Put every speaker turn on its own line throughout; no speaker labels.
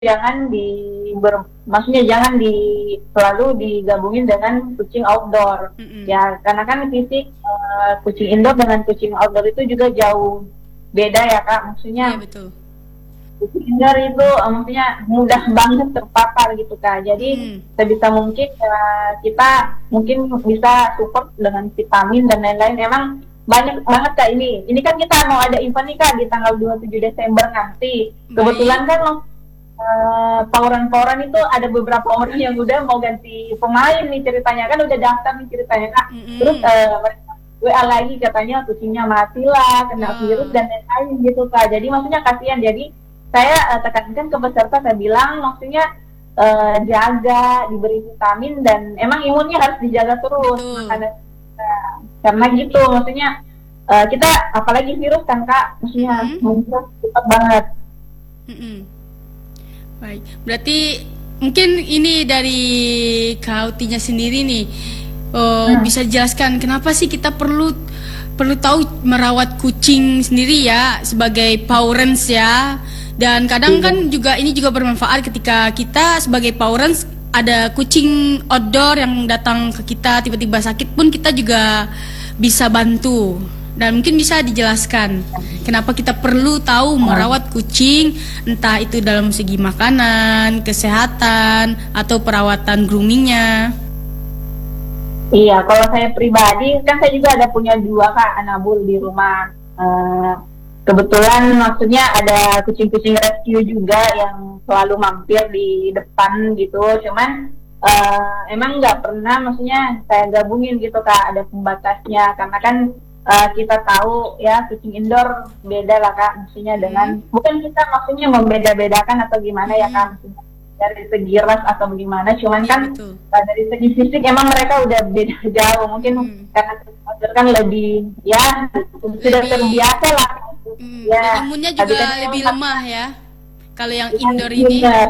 jangan maksudnya jangan selalu digabungin dengan kucing outdoor.
Mm-mm.
Ya, karena kan fisik kucing indoor dengan kucing outdoor itu juga jauh beda ya Kak.
Iya
Maksudnya
betul.
kucing indoor itu maksudnya mudah banget terpapar gitu Kak. Jadi
Mm-mm.
sebisa mungkin kita mungkin bisa support dengan vitamin dan lain-lain. Emang banyak banget Kak ini. Ini kan kita mau ada event nih Kak di tanggal 27 Desember nanti. Kebetulan
Baik.
kan Pauran-pauran itu ada beberapa orang yang udah mau ganti pemain nih ceritanya, kan udah daftar nih ceritanya Kak. Terus
Mm-mm.
mereka WA lagi katanya kucingnya mati lah, kena virus
Wah.
dan lain-lain gitu Kak. Jadi maksudnya kasihan. Jadi saya tekankan ke peserta, saya bilang maksudnya jaga, diberi vitamin dan emang imunnya harus dijaga terus
Betul.
makanan karena gitu maksudnya kita apalagi virus kan Kak, maksudnya
Mm-mm.
muncul cepat banget.
Mm-mm. Baik, berarti mungkin ini dari Kautinya sendiri nih,
Hmm.
bisa dijelaskan kenapa sih kita perlu perlu tahu merawat kucing sendiri ya sebagai parents ya. Dan kadang
Iya.
kan juga ini juga bermanfaat ketika kita sebagai parents ada kucing outdoor yang datang ke kita tiba-tiba sakit pun kita juga bisa bantu. Dan mungkin bisa dijelaskan kenapa kita perlu tahu merawat kucing, entah itu dalam segi makanan, kesehatan, atau perawatan groomingnya.
Iya, kalau saya pribadi kan saya juga ada punya dua Kak Anabul di rumah. Eh, Kebetulan maksudnya ada kucing-kucing rescue juga yang selalu mampir di depan gitu. Cuman emang nggak pernah maksudnya saya gabungin gitu Kak, ada pembatasnya karena kan kita tahu ya kucing indoor beda lah Kak, maksudnya
Hmm.
dengan bukan kita maksudnya membeda-bedakan atau gimana ya
Hmm.
Kak, maksudnya dari segi ras atau bagaimana. Cuman
Iya
kan
betul.
dari segi fisik emang mereka udah beda jauh mungkin
Hmm.
karena kita kan lebih ya sudah
Lebih,
terbiasa lah
dan
ya.
imunnya
Tapi
juga
kan
lebih
emang
lemah ya. Kalau yang
yang
indoor ini.
indoor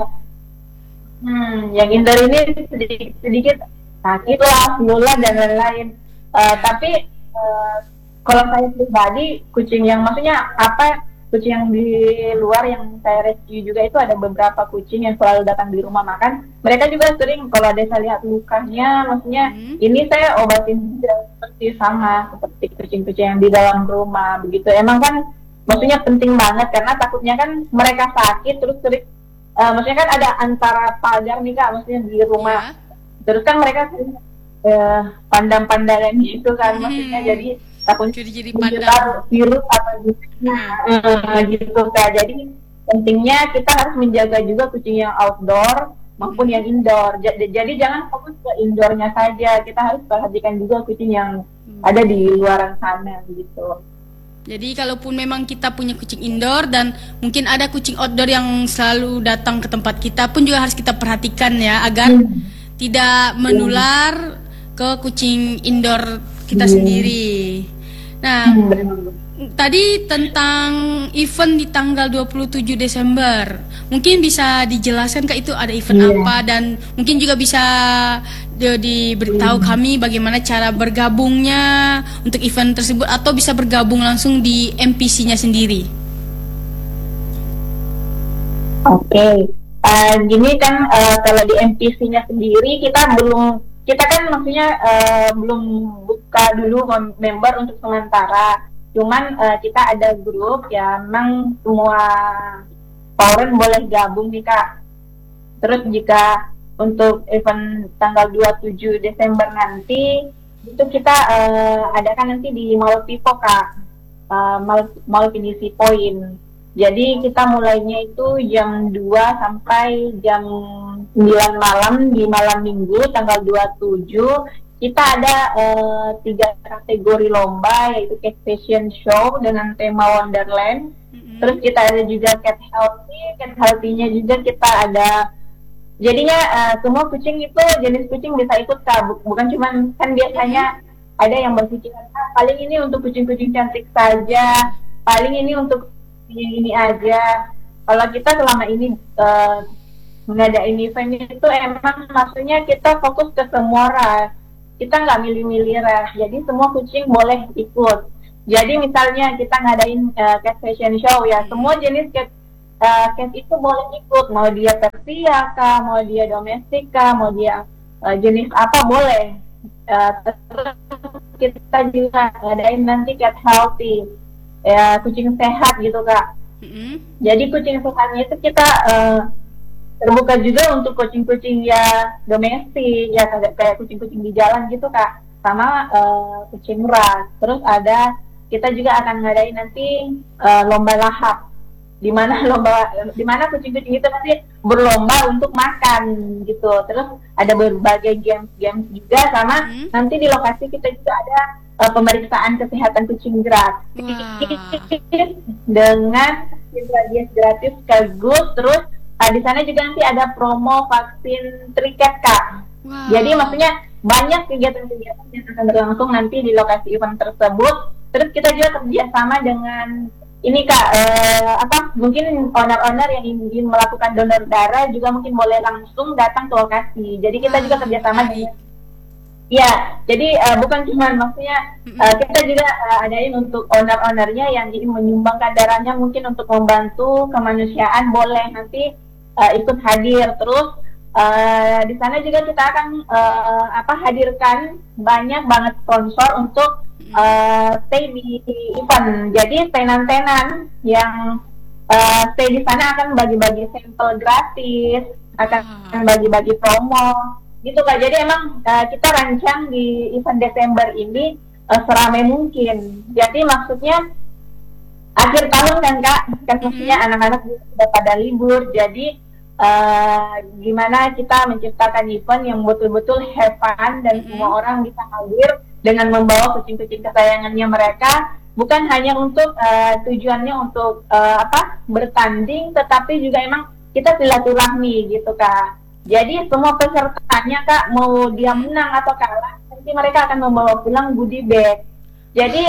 yang indoor ini sedikit sedikit sakit lah, flu lah dan lain-lain.
Ya.
Tapi kalau saya pribadi kucing yang maksudnya apa, kucing yang di luar yang saya rescue juga itu ada beberapa kucing yang selalu datang di rumah makan. Mereka juga sering kalau ada saya lihat lukanya, maksudnya
Hmm.
ini saya obatin juga seperti sama seperti kucing-kucing yang di dalam rumah begitu. Emang kan maksudnya penting banget karena takutnya kan mereka sakit terus terus maksudnya kan ada antara pagar nih Kak, maksudnya di rumah.
Ya.
Terus kan mereka sering pandang-pandangan gitu kan, maksudnya
Hmm.
jadi takut
Curi-curi pandang.
menyebar virus atau gimana
Nah.
gitu Kak. Jadi pentingnya kita harus menjaga juga kucing yang outdoor maupun yang
Hmm.
indoor. Jadi jangan fokus ke indoornya saja, kita harus perhatikan juga kucing yang
Hmm.
ada di luaran sana gitu.
Jadi kalaupun memang kita punya kucing indoor dan mungkin ada kucing outdoor yang selalu datang ke tempat kita pun juga harus kita perhatikan ya agar
Hmm.
tidak menular ke kucing indoor kita sendiri. Nah,
Benar.
tadi tentang event di tanggal 27 Desember. Mungkin bisa dijelaskan Kak itu ada event
Iya.
apa dan mungkin juga bisa diberitahu kami bagaimana cara bergabungnya untuk event tersebut atau bisa bergabung langsung di MPC-nya sendiri.
Oke. Gini kan kalau di NPC-nya sendiri kita kan maksudnya belum buka dulu member untuk sementara. Cuman kita ada grup ya, memang semua foreign boleh gabung nih Kak. Terus jika untuk event tanggal 27 Desember nanti itu kita adakan nanti di Mall Pipo Kak, Mall Pinisi Point. Jadi kita mulainya itu jam 2 sampai jam 9 malam di malam minggu tanggal 27. Kita ada 3 kategori lomba yaitu Cat Fashion Show dengan tema Wonderland. Terus kita ada juga Cat Healthy. Cat Healthy-nya juga kita ada. Jadinya semua kucing itu jenis kucing bisa ikut Kak. Bukan cuma kan biasanya ada yang berpikiran paling ini untuk kucing-kucing cantik saja, paling ini untuk ini aja. Kalau kita selama ini ngadain event itu emang maksudnya kita fokus ke semua ras. Kita nggak milih-milih ras. Jadi semua kucing boleh ikut. Jadi misalnya kita ngadain cat fashion show ya, semua jenis cat cat itu boleh ikut, mau dia Persia kah, mau dia domestik kah, mau dia jenis apa boleh. Terus kita juga ngadain nanti cat healthy, ya kucing sehat gitu Kak. Jadi kucing sehatnya itu kita terbuka juga untuk kucing-kucing ya domestik, ya kayak kucing-kucing di jalan gitu Kak, sama kucing ras. Terus kita juga akan ngadain nanti lomba lahap, di mana kucing-kucing itu nanti berlomba untuk makan gitu. Terus ada berbagai games juga, sama nanti di lokasi kita juga ada pemeriksaan kesehatan kucing gratis dengan gratis sekaligus. Terus di sana juga nanti ada promo vaksin triket Kak. Jadi maksudnya banyak kegiatan-kegiatan yang akan berlangsung nanti di lokasi event tersebut. Terus kita juga kerjasama dengan ini Kak, mungkin owner-owner yang ingin melakukan donor darah juga mungkin boleh langsung datang ke lokasi. Jadi kita juga kerjasama dengan, ya, jadi bukan cuma maksudnya kita juga adain untuk owner-ownernya yang ingin menyumbangkan darahnya mungkin untuk membantu kemanusiaan, boleh nanti ikut hadir. Terus di sana juga kita akan hadirkan banyak banget sponsor untuk stay di event. Jadi tenan-tenan yang stay di sana akan bagi-bagi sampel gratis, akan bagi-bagi promo gitu Kak. Jadi emang kita rancang di event Desember ini seramai mungkin. Jadi maksudnya akhir tahun kan Kak, kan maksudnya anak-anak sudah pada libur. Jadi gimana kita menciptakan event yang betul-betul have fun dan semua orang bisa hadir dengan membawa kucing-kucing kesayangannya mereka, bukan hanya untuk tujuannya untuk bertanding, tetapi juga emang kita silaturahmi gitu Kak. Jadi semua pesertanya Kak, mau dia menang atau kalah, nanti mereka akan membawa pulang goodie bag. Jadi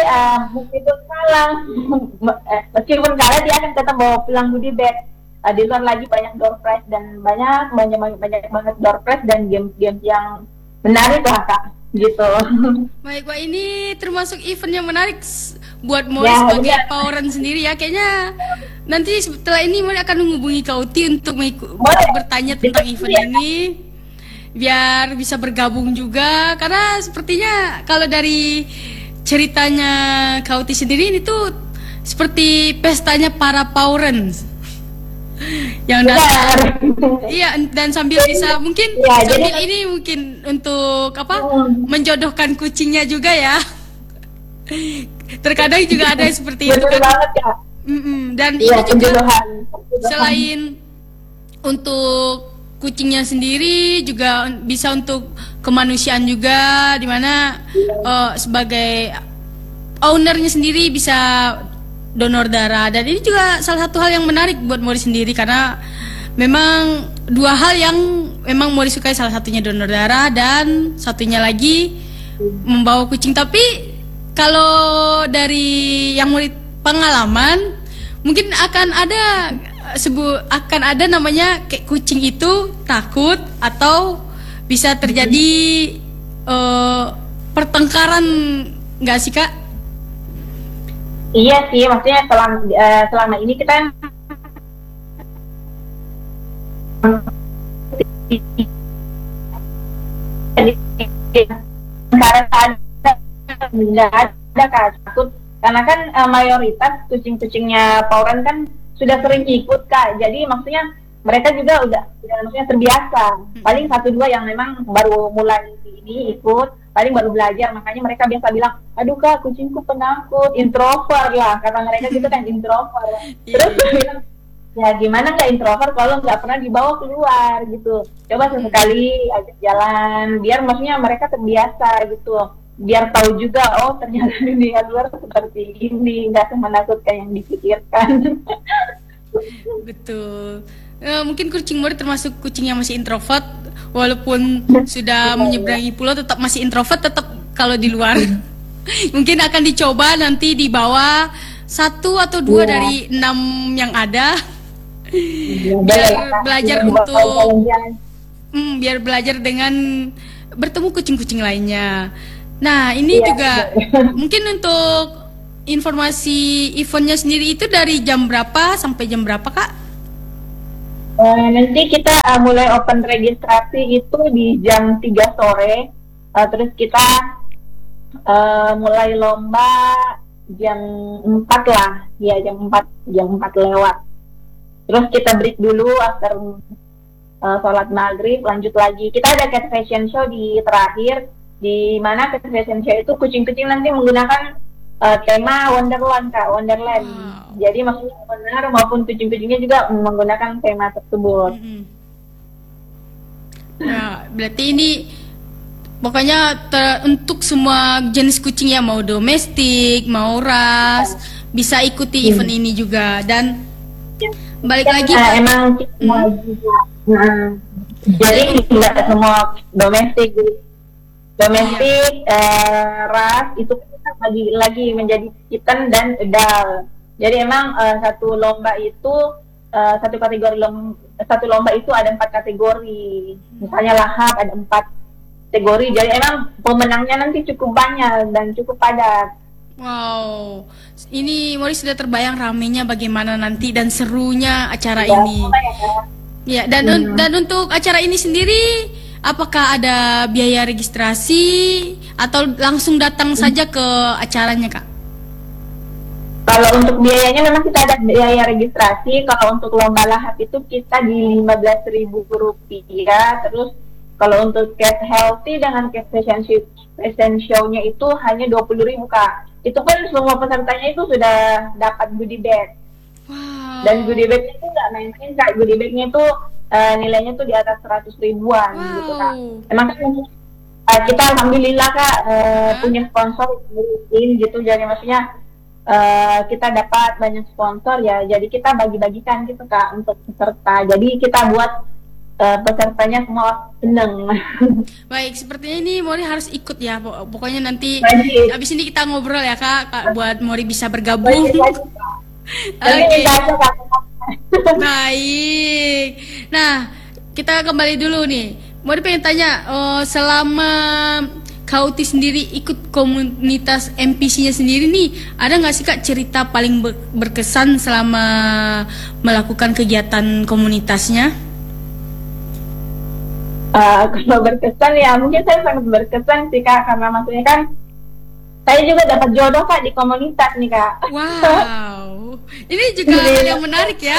meskipun kalah dia akan tetap bawa pulang goodie bag. Di luar lagi banyak door prize dan banyak banget door prize dan game-game yang menarik lah Kak, gitu.
Baik, Wak, ini termasuk event yang menarik buat Mori sebagai Pauran sendiri ya. Kayaknya nanti setelah ini Mori akan menghubungi Kauti untuk bertanya tentang event ini, biar bisa bergabung juga. Karena sepertinya kalau dari ceritanya Kauti sendiri ini tuh seperti pestanya para Pauran yang datang. Iya, dan sambil bisa mungkin sambil ini mungkin untuk menjodohkan kucingnya juga ya. Terkadang juga ada seperti itu kan. Dan ini juga selain untuk kucingnya sendiri juga bisa untuk kemanusiaan juga, dimana sebagai ownernya sendiri bisa donor darah. Dan ini juga salah satu hal yang menarik buat Mori sendiri, karena memang dua hal yang memang Mori sukai, salah satunya donor darah dan satunya lagi membawa kucing. Tapi kalau dari yang Mori pengalaman, mungkin akan ada namanya kayak kucing itu takut atau bisa terjadi pertengkaran, nggak sih Kak?
Iya sih, maksudnya selama ini kita nggak ada Kak, takut karena kan mayoritas kucing-kucingnya Pauran kan sudah sering ikut Kak. Jadi maksudnya mereka juga udah maksudnya terbiasa. Paling 1-2 yang memang baru mulai ini ikut, paling baru belajar, makanya mereka biasa bilang, aduh Kak, kucingku penakut, introvert lah, kata mereka gitu kan, introvert. Terus bilang, ya gimana nggak introvert kalau nggak pernah dibawa keluar gitu. Coba sesekali ajak jalan, biar maksudnya mereka terbiasa gitu, biar tahu juga, oh ternyata dunia luar seperti ini, nggak semenakutkan yang dipikirkan.
Betul. Mungkin kucing Mori termasuk kucing yang masih introvert, walaupun sudah menyeberangi pulau tetap masih introvert, tetap kalau di luar. Mungkin akan dicoba nanti dibawa 1 atau 2 dari 6 yang ada, biar belajar biar belajar dengan bertemu kucing-kucing lainnya. Nah, ini juga mungkin untuk informasi eventnya sendiri itu dari jam berapa sampai jam berapa Kak?
Nanti kita mulai open registrasi itu di jam 3 sore. Terus kita mulai lomba jam 4 lah. Ya, jam 4 lewat. Terus kita break dulu after sholat maghrib, lanjut lagi. Kita ada cat fashion show di terakhir, di mana cat fashion show itu kucing-kucing nanti menggunakan tema Wonderland, Kak, Wonderland.
Wow.
Jadi maksudnya owner maupun kucing-kucingnya juga menggunakan tema tersebut.
Ya, berarti ini pokoknya untuk semua jenis kucing ya, mau domestik, mau ras, bisa ikuti event ini juga. Dan balik lagi ke
Emang semua juga. Nah, jadi tidak semua domestik, ras itu kita bagi lagi menjadi kitten dan adult. Jadi emang satu lomba itu satu lomba itu ada 4 kategori. Misalnya lahap ada 4 kategori. Jadi emang pemenangnya nanti cukup banyak dan cukup padat.
wow, ini Mori sudah terbayang ramenya bagaimana nanti dan serunya acara ini. Ya, dan untuk acara ini sendiri, apakah ada biaya registrasi atau langsung datang saja ke acaranya, Kak?
Kalau untuk biayanya memang kita ada biaya registrasi. Kalau untuk lomba lahap itu kita di Rp15.000. Terus kalau untuk cat healthy dengan cat fashion show-nya itu hanya 20.000, Kak. Itu kan semua pesertanya itu sudah dapat goodie bag.
Wow.
Dan goodie bag-nya itu nggak main-main, Kak. Goodie bag-nya itu nilainya tuh di atas 100 ribuan gitu, Kak. Emang kan kita alhamdulillah, Kak, punya sponsor gitu. Jadi maksudnya kita dapat banyak sponsor ya, jadi kita bagi-bagikan gitu, Kak, untuk peserta. Jadi kita buat pesertanya semua seneng.
Baik, sepertinya ini Mori harus ikut ya. Pokoknya nanti
Baik.
habis ini kita ngobrol ya, Kak, buat Mori bisa bergabung.
Nanti
Oke.
kita aja, Kak.
Baik. Nah, kita kembali dulu nih. Mori pengen tanya, selama Kauti sendiri ikut komunitas MPC-nya sendiri nih, ada nggak sih, Kak, cerita paling berkesan selama melakukan kegiatan komunitasnya?
Kalau berkesan ya mungkin saya sangat berkesan sih, Kak, karena maksudnya kan saya juga dapat jodoh, Kak, di komunitas nih, Kak.
Wow, ini juga hal yang menarik ya.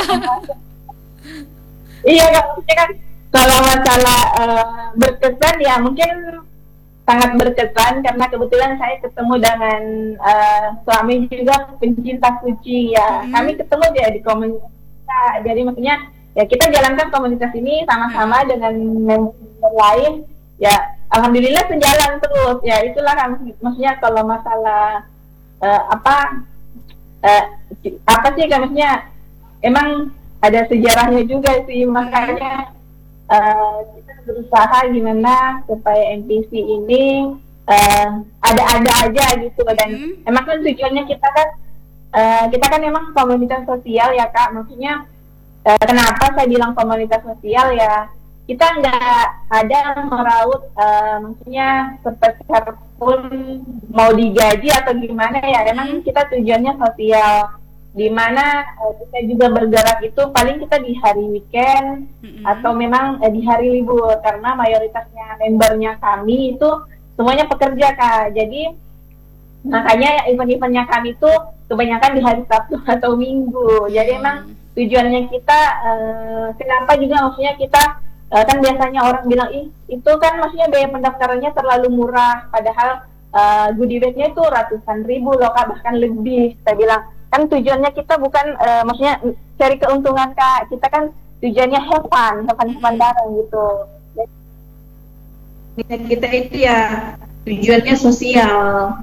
Iya, Kak, maksudnya kan kalau masalah berkesan ya mungkin sangat berkesan karena kebetulan saya ketemu dengan suami juga pencinta kucing ya. Kami ketemu dia di komunitas. Jadi maksudnya ya kita jalankan komunitas ini sama-sama dengan member lain. Ya alhamdulillah sejalan terus. Ya itulah kan maksudnya kalau masalah apa sih kan, maksudnya emang ada sejarahnya juga sih, makanya kita berusaha gimana supaya NPC ini ada-ada aja gitu. Dan emang kan tujuannya kita kan emang komunitas sosial ya, Kak. Maksudnya kenapa saya bilang komunitas sosial ya, kita nggak ada meraut maksudnya sebesar pun mau digaji atau gimana ya. Emang kita tujuannya sosial, di mana kita juga bergerak itu paling kita di hari weekend atau memang di hari libur, karena mayoritasnya membernya kami itu semuanya pekerja, Kak. Jadi makanya event-eventnya kami itu kebanyakan di hari Sabtu atau Minggu. Jadi emang tujuannya kita kenapa juga maksudnya kita kan biasanya orang bilang itu kan maksudnya biaya pendaftarannya terlalu murah, padahal goodie bag-nya itu ratusan ribu loh, Kak, bahkan lebih. Saya bilang kan tujuannya kita bukan maksudnya cari keuntungan, Kak. Kita kan tujuannya have fun bareng gitu. Kita itu ya tujuannya sosial.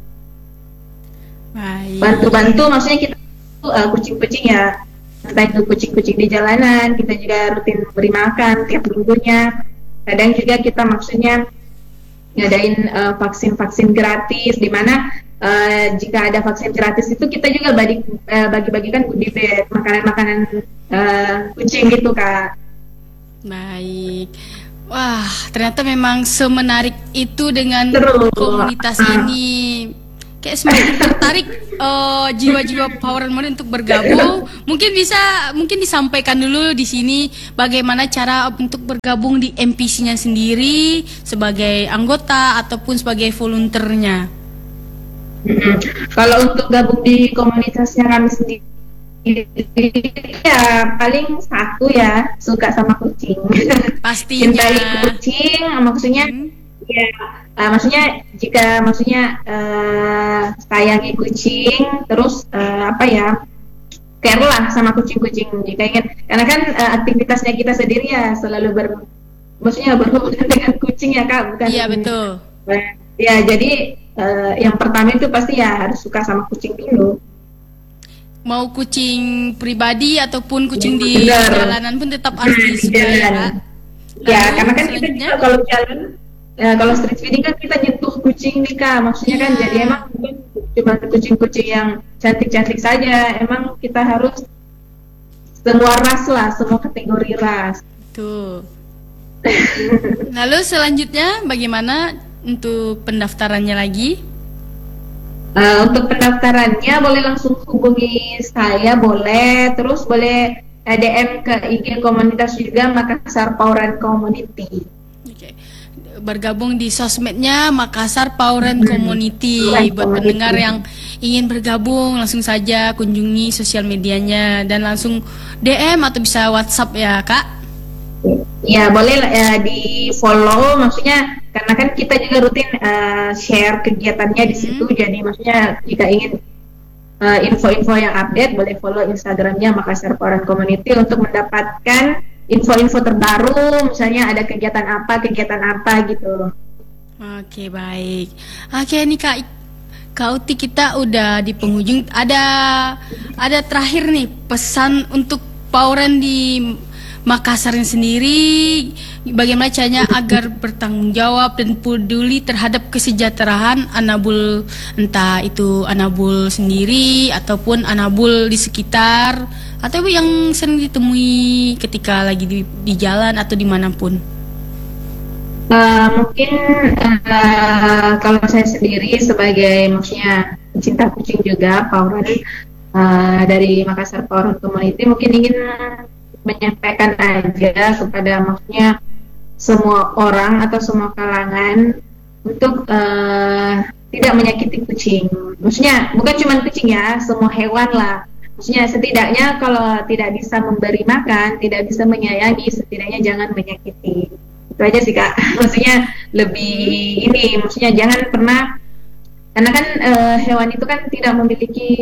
Baik.
Bantu-bantu maksudnya kita kucing-kucing ya. Entah itu kucing-kucing di jalanan, kita juga rutin beri makan tiap minggunya. Kadang juga kita maksudnya ngadain vaksin-vaksin gratis, di mana jika ada vaksin gratis itu kita juga bagi-bagikan goodie bag, makanan-makanan kucing gitu, Kak.
Baik. Wah, ternyata memang semenarik itu dengan
Terus.
komunitas ini. kayak semakin tertarik jiwa-jiwa Power and Mode untuk bergabung. Mungkin disampaikan dulu di sini bagaimana cara untuk bergabung di MPC-nya sendiri sebagai anggota ataupun sebagai volunteernya.
Kalau untuk gabung di komunitasnya kami sendiri ya paling satu ya, suka sama kucing.
Pastinya.
Cintai kucing, maksudnya ya, maksudnya sayangi kucing, terus care lah sama kucing-kucing jika ingin, karena kan aktivitasnya kita sendiri ya selalu berhubungan dengan kucing ya Kak, bukan?
Iya betul.
Ya jadi yang pertama itu pasti ya harus suka sama kucing dulu.
Mau kucing pribadi ataupun kucing di jalanan pun tetap harus disukai ya Kak.
Ya, karena kan kita juga kalau jalan, kalau street feeding kan kita nyentuh kucing nih Kak, maksudnya kan jadi emang bukan cuma kucing-kucing yang cantik-cantik saja, emang kita harus semua ras lah, semua kategori ras.
Tuh. Lalu selanjutnya bagaimana untuk pendaftarannya lagi?
Untuk pendaftarannya boleh langsung hubungi saya, boleh, terus boleh DM ke IG komunitas juga, Makassar Power and Community.
Oke. Bergabung di sosmednya Makassar Power and Community. Buat pendengar yang ingin bergabung langsung saja kunjungi sosial medianya dan langsung DM atau bisa WhatsApp ya Kak.
Ya boleh di follow, maksudnya karena kan kita juga rutin share kegiatannya di situ, jadi maksudnya jika ingin info-info yang update boleh follow Instagramnya Makassar Power and Community untuk mendapatkan info-info terbaru, misalnya ada kegiatan apa gitu.
Oke, baik. Oke nih Kak Uti, kita udah di penghujung. Ada terakhir nih pesan untuk Pauran di Makassar sendiri, bagaimana caranya agar bertanggung jawab dan peduli terhadap kesejahteraan anabul, entah itu anabul sendiri ataupun anabul di sekitar atau yang sering ditemui ketika lagi di jalan atau dimanapun.
Mungkin kalau saya sendiri sebagai maksudnya cinta kucing juga, Pauran dari Makassar Power Community mungkin ingin menyampaikan aja kepada maksudnya semua orang atau semua kalangan untuk tidak menyakiti kucing. Maksudnya bukan cuma kucing ya, semua hewan lah. Maksudnya setidaknya kalau tidak bisa memberi makan, tidak bisa menyayangi, setidaknya jangan menyakiti. Itu aja sih Kak. Maksudnya lebih ini, maksudnya jangan pernah, karena kan hewan itu kan tidak memiliki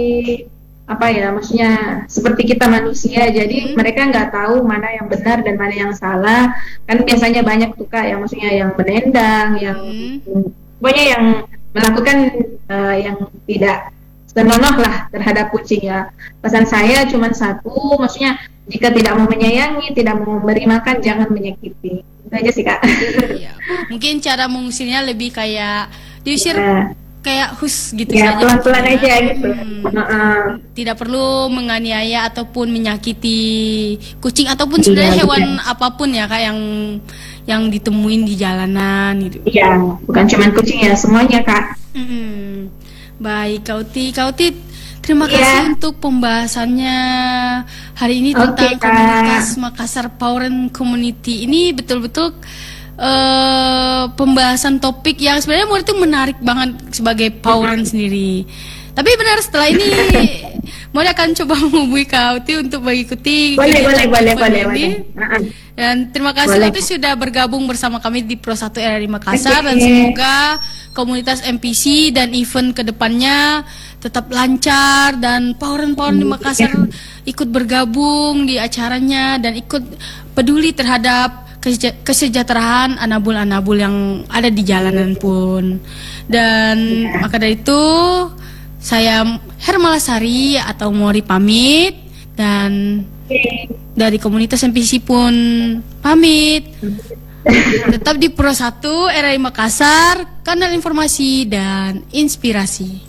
maksudnya seperti kita manusia, jadi mereka nggak tahu mana yang benar dan mana yang salah. Kan biasanya banyak tuh Kak yang maksudnya yang menendang, yang pokoknya yang melakukan yang tidak senonoh lah terhadap kucing ya. Pesan saya cuma satu, maksudnya jika tidak mau menyayangi, tidak mau memberi makan, jangan menyakiti. Itu aja sih Kak.
Iya. Mungkin cara mengusirnya lebih kayak diusir kayak gitu
ya,
saja.
Pelan-pelan aja gitu.
Tidak perlu menganiaya ataupun menyakiti kucing ataupun sebenarnya hewan apapun ya Kak yang ditemuin di jalanan gitu.
Iya, bukan cuma kucing ya, semuanya Kak.
Baik Kak Uti, terima kasih untuk pembahasannya hari ini tentang komunitas Makassar Power and Community. Ini betul-betul pembahasan topik yang sebenarnya menurut itu menarik banget sebagai Pauran sendiri. Tapi benar setelah ini Mori akan coba menghubungi Kak Uti untuk mengikuti
boleh.
Dan terima kasih Kak Uti sudah bergabung bersama kami di Pro 1 RRI Makassar. Dan semoga komunitas MPC dan event kedepannya tetap lancar dan Pauran di Makassar ikut bergabung di acaranya dan ikut peduli terhadap kesejahteraan anabul-anabul yang ada di jalanan pun. Dan maka dari itu saya Hermalasari atau Mori pamit, dan dari komunitas MPC pun pamit. Tetap di Pro 1 RRI Makassar, kanal informasi dan inspirasi.